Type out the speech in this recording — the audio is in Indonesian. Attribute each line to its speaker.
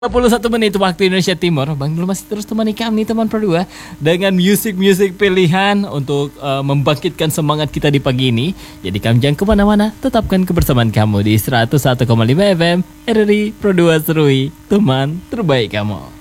Speaker 1: 21 menit waktu Indonesia Timur. Bang Dul masih terus temani kami teman Pro 2 dengan musik-musik pilihan untuk membangkitkan semangat kita di pagi ini. Jadi kamu jangan kemana-mana, tetapkan kebersamaan kamu di 101,5 FM RRI Pro 2 Serui, teman terbaik kamu.